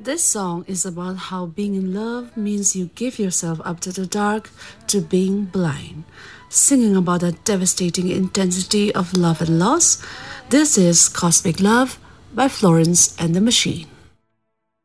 This song is about how being in love means you give yourself up to the dark, to being blind. Singing about the devastating intensity of love and loss, this is Cosmic Love by Florence and the Machine.